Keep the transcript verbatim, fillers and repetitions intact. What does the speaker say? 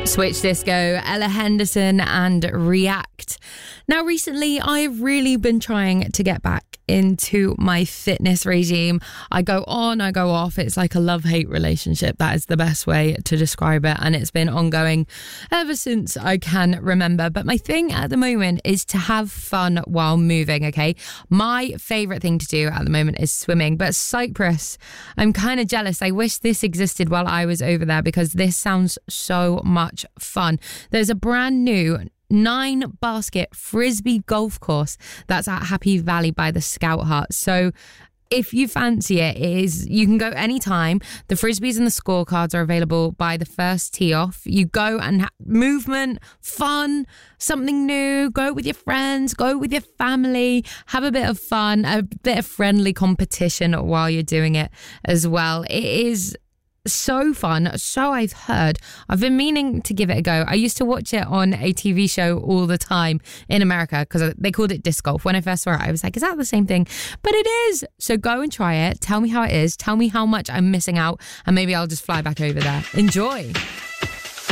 Switch Disco, Ella Henderson and React. Now, recently, I've really been trying to get back into my fitness regime. I go on, I go off. It's like a love-hate relationship. That is the best way to describe it. And it's been ongoing ever since I can remember. But my thing at the moment is to have fun while moving, okay? My favourite thing to do at the moment is swimming. But Cyprus, I'm kind of jealous. I wish this existed while I was over there because this sounds so much fun. There's a brand new nine basket frisbee golf course that's at Happy Valley by the Scout Hut. So if you fancy it, it is, you can go anytime. The frisbees and the scorecards are available by the first tee off. You go and ha- movement, fun, something new, go with your friends, go with your family, have a bit of fun, a bit of friendly competition while you're doing it as well. It is so fun, so I've heard. I've been meaning to give it a go. I used to watch it on a T V show all the time in America because they called it disc golf. When I first saw it, I was like, is that the same thing? But it is. So go and try it. Tell me how it is. Tell me how much I'm missing out, and maybe I'll just fly back over there. Enjoy.